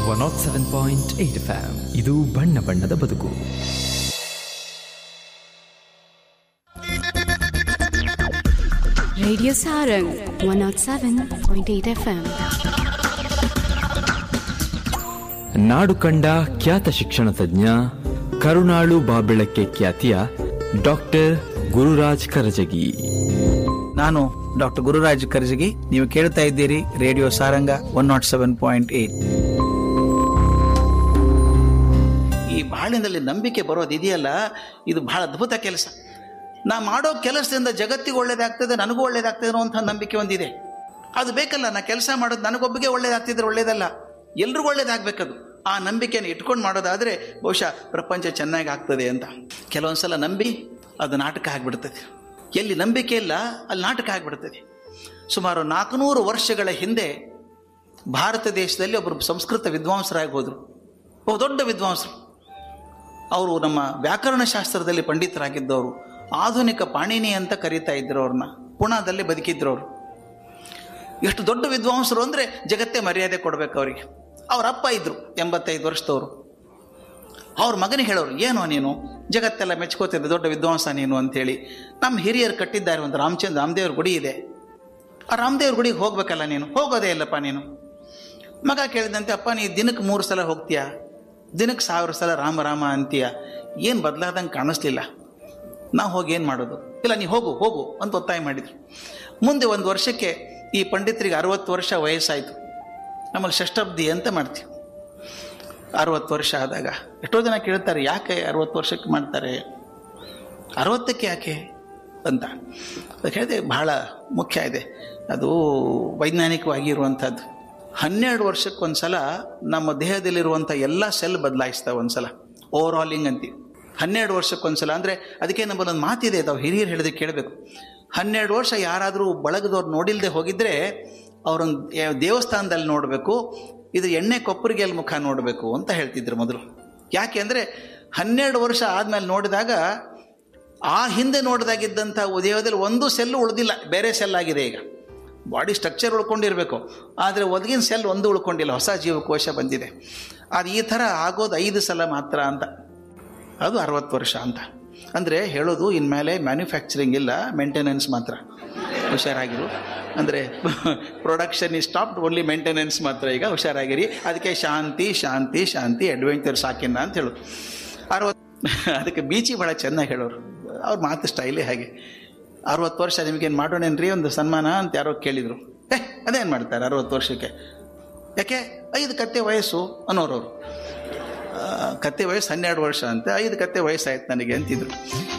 107.8 FM. ಇದು ಬಣ್ಣ ಬಣ್ಣದ ಬದುಕು. Radio Sarang 107.8 FM. ನಾಡು ಕಂಡ ಖ್ಯಾತ ಶಿಕ್ಷಣ ತಜ್ಞ, ಕರುಣಾಳು ಬಾಬೆಳಕ್ಕೆ ಖ್ಯಾತಿಯ ಡಾಕ್ಟರ್ ಗುರುರಾಜ್ ಕರಜಗಿ. ನಾನು ಡಾಕ್ಟರ್ ಗುರುರಾಜ್ ಕರಜಗಿ. ನೀವು ಕೇಳ್ತಾ ಇದ್ದೀರಿ ರೇಡಿಯೋ ಸಾರಂಗ 107.8. ಈ ಬಾಳಿನಲ್ಲಿ ನಂಬಿಕೆ ಬರೋದಿದೆಯಲ್ಲ, ಇದು ಬಹಳ ಅದ್ಭುತ ಕೆಲಸ. ನಾ ಮಾಡೋ ಕೆಲಸದಿಂದ ಜಗತ್ತಿಗೆ ಒಳ್ಳೇದಾಗ್ತದೆ, ನನಗೂ ಒಳ್ಳೇದಾಗ್ತದೆ ಅನ್ನೋಂಥ ನಂಬಿಕೆ ಒಂದಿದೆ. ಅದು ಬೇಕಲ್ಲ. ನಾ ಕೆಲಸ ಮಾಡೋದು ನನಗೊಬ್ಬಗೆ ಒಳ್ಳೇದಾಗ್ತಿದ್ರೆ ಒಳ್ಳೇದಲ್ಲ, ಎಲ್ರಿಗೂ ಒಳ್ಳೇದಾಗಬೇಕದು. ಆ ನಂಬಿಕೆಯನ್ನು ಇಟ್ಕೊಂಡು ಮಾಡೋದಾದರೆ ಬಹುಶಃ ಪ್ರಪಂಚ ಚೆನ್ನಾಗಿ ಆಗ್ತದೆ ಅಂತ. ಕೆಲವೊಂದ್ಸಲ ನಂಬಿ ಅದು ನಾಟಕ ಆಗಿಬಿಡ್ತದೆ. ಎಲ್ಲಿ ನಂಬಿಕೆ ಇಲ್ಲ ಅಲ್ಲಿ ನಾಟಕ ಆಗಿಬಿಡ್ತದೆ. ಸುಮಾರು 400 ವರ್ಷಗಳ ಹಿಂದೆ ಭಾರತ ದೇಶದಲ್ಲಿ ಒಬ್ಬರು ಸಂಸ್ಕೃತ ವಿದ್ವಾಂಸರಾಗಿ ಹೋದರು. ದೊಡ್ಡ ವಿದ್ವಾಂಸರು ಅವರು. ನಮ್ಮ ವ್ಯಾಕರಣ ಶಾಸ್ತ್ರದಲ್ಲಿ ಪಂಡಿತರಾಗಿದ್ದವರು. ಆಧುನಿಕ ಪಾಣಿನಿ ಅಂತ ಕರೀತಾ ಇದ್ರು ಅವ್ರನ್ನ. ಪುಣಾದಲ್ಲಿ ಬದುಕಿದ್ರು ಅವರು. ಎಷ್ಟು ದೊಡ್ಡ ವಿದ್ವಾಂಸರು ಅಂದರೆ ಜಗತ್ತೇ ಮರ್ಯಾದೆ ಕೊಡಬೇಕು ಅವರಿಗೆ. ಅವ್ರ ಅಪ್ಪ ಇದ್ರು 85 ವರ್ಷದವರು. ಅವ್ರ ಮಗನಿಗೆ ಹೇಳೋರು, ಏನೋ ನೀನು ಜಗತ್ತೆಲ್ಲ ಮೆಚ್ಕೋತಿದ್ದೆ, ದೊಡ್ಡ ವಿದ್ವಾಂಸ ನೀನು ಅಂಥೇಳಿ. ನಮ್ಮ ಹಿರಿಯರು ಕಟ್ಟಿದ್ದಾರೆ ಒಂದು ರಾಮದೇವ್ರ ಗುಡಿ ಇದೆ. ಆ ರಾಮದೇವ್ರ ಗುಡಿಗೆ ಹೋಗ್ಬೇಕಲ್ಲ ನೀನು, ಹೋಗೋದೇ ಇಲ್ಲಪ್ಪ ನೀನು. ಮಗ ಕೇಳಿದಂತೆ, ಅಪ್ಪ ನೀ ದಿನಕ್ಕೆ 3 ಸಲ ಹೋಗ್ತೀಯಾ, ದಿನಕ್ಕೆ 1000 ಸಲ ರಾಮ ರಾಮ ಅಂತೀಯ, ಏನು ಬದಲಾದಂಗೆ ಕಾಣಿಸ್ಲಿಲ್ಲ. ನಾವು ಹೋಗಿ ಏನು ಮಾಡೋದು? ಇಲ್ಲ ನೀ ಹೋಗು ಹೋಗು ಅಂತ ಒತ್ತಾಯ ಮಾಡಿದರು. ಮುಂದೆ 1 ವರ್ಷಕ್ಕೆ ಈ ಪಂಡಿತರಿಗೆ 60 ವರ್ಷ ವಯಸ್ಸಾಯಿತು. ನಮಗೆ ಷಷ್ಠಬ್ದಿ ಅಂತ ಮಾಡ್ತೀವಿ. 60 ವರ್ಷ ಆದಾಗ ಎಷ್ಟೋ ಜನ ಕೇಳ್ತಾರೆ, ಯಾಕೆ 60 ವರ್ಷಕ್ಕೆ ಮಾಡ್ತಾರೆ, 60ಕ್ಕೆ ಯಾಕೆ ಅಂತ. ಅದಕ್ಕೆ ಹೇಳಿದೆ, ಬಹಳ ಮುಖ್ಯ ಇದೆ ಅದು, ವೈಜ್ಞಾನಿಕವಾಗಿ ಇರುವಂಥದ್ದು. 12 ವರ್ಷಕ್ಕೊಂದ್ಸಲ ನಮ್ಮ ದೇಹದಲ್ಲಿರುವಂಥ ಎಲ್ಲ ಸೆಲ್ ಬದಲಾಯಿಸ್ತಾವೆ. ಒಂದ್ಸಲ ಓವರಾಲಿಂಗ್ ಅಂತೀವಿ. 12 ವರ್ಷಕ್ಕೊಂದ್ಸಲ ಅಂದರೆ ಅದಕ್ಕೆ ನಮ್ಮಲ್ಲೊಂದು ಮಾತಿದೆ, ತಾವು ಹಿರಿಯರು ಹೇಳಿದ್ರೆ ಕೇಳಬೇಕು. 12 ವರ್ಷ ಯಾರಾದರೂ ಬಳಗದವ್ರು ನೋಡಿಲ್ಲದೆ ಹೋಗಿದ್ರೆ ಅವ್ರೊಂದು ದೇವಸ್ಥಾನದಲ್ಲಿ ನೋಡಬೇಕು, ಇದು ಎಣ್ಣೆ ಕೊಪ್ಪರಿಗೆಲ್ಲಿ ಮುಖ ನೋಡಬೇಕು ಅಂತ ಹೇಳ್ತಿದ್ರು ಮೊದಲು. ಯಾಕೆ ಅಂದರೆ 12 ವರ್ಷ ಆದಮೇಲೆ ನೋಡಿದಾಗ ಆ ಹಿಂದೆ ನೋಡಿದಾಗಿದ್ದಂಥ ದೇಹದಲ್ಲಿ ಒಂದು ಸೆಲ್ಲು ಉಳಿದಿಲ್ಲ, ಬೇರೆ ಸೆಲ್ ಆಗಿದೆ. ಈಗ ಬಾಡಿ ಸ್ಟ್ರಕ್ಚರ್ ಉಳ್ಕೊಂಡಿರಬೇಕು, ಆದರೆ ಒದಗಿನ ಸೆಲ್ ಒಂದು ಉಳ್ಕೊಂಡಿಲ್ಲ, ಹೊಸ ಜೀವಕೋಶ ಬಂದಿದೆ. ಅದು ಈ ಥರ ಆಗೋದು 5 ಸಲ ಮಾತ್ರ ಅಂತ. ಅದು 60 ವರ್ಷ ಅಂತ. ಅಂದರೆ ಹೇಳೋದು, ಇನ್ಮೇಲೆ ಮ್ಯಾನುಫ್ಯಾಕ್ಚರಿಂಗ್ ಇಲ್ಲ, ಮೇಂಟೆನೆನ್ಸ್ ಮಾತ್ರ. ಹುಷಾರಾಗಿರು. ಅಂದರೆ ಪ್ರೊಡಕ್ಷನ್ ಈ ಸ್ಟಾಪ್ಡ್, ಓನ್ಲಿ ಮೇಂಟೆನೆನ್ಸ್ ಮಾತ್ರ. ಈಗ ಹುಷಾರಾಗಿರಿ. ಅದಕ್ಕೆ ಶಾಂತಿ ಶಾಂತಿ ಶಾಂತಿ, ಅಡ್ವೆಂಚರ್ ಸಾಕಿನ್ನ ಅಂತ ಹೇಳೋದು. 60 ಅದಕ್ಕೆ ಬೀಚಿ ಭಾಳ ಚೆನ್ನಾಗಿ ಹೇಳೋರು. ಅವ್ರ ಮಾತು ಸ್ಟೈಲೇ ಹಾಗೆ. 60 ವರ್ಷ ನಿಮಗೇನು ಮಾಡೋಣೇನ್ರಿ ಒಂದು ಸನ್ಮಾನ ಅಂತ ಯಾರೋ ಕೇಳಿದರು. ಅದೇನು ಮಾಡ್ತಾರೆ 60 ವರ್ಷಕ್ಕೆ? ಯಾಕೆ 5 ಕತ್ತೆ ವಯಸ್ಸು ಅನ್ನೋರವರು. ಕತ್ತೆ ವಯಸ್ಸು 12 ವರ್ಷ ಅಂತ, 5 ಕತ್ತೆ ವಯಸ್ಸಾಯ್ತು ನನಗೆ ಅಂತಿದ್ರು.